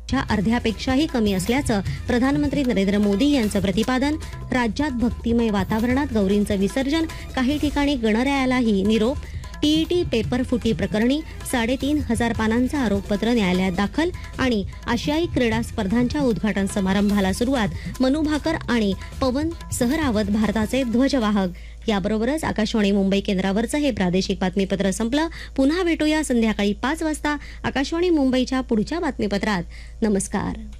बजेटच्या अर्ध्यापेक्षाही कमी असल्याचं प्रधानमंत्री नरेंद्र मोदी यांचं प्रतिपादन. राज्यात भक्तिमय वातावरणात गौरींचं विसर्जन, काही ठिकाणी गणरायालाही निरोप. टीईटी पेपर फुटी प्रकरणी 3,500 पानांचं आरोपपत्र न्यायालयात दाखल. आणि आशियाई क्रीडा स्पर्धांच्या उद्घाटन समारंभाला सुरुवात. मनू भाकर आणि पवन सहरावत भारताचे ध्वजवाहक. याबरोबरच आकाशवाणी मुंबई केंद्रावरचं हे प्रादेशिक बातमीपत्र संपलं. पुन्हा भेटूया संध्याकाळी 5 वाजता आकाशवाणी मुंबईच्या पुढच्या बातमीपत्रात. नमस्कार.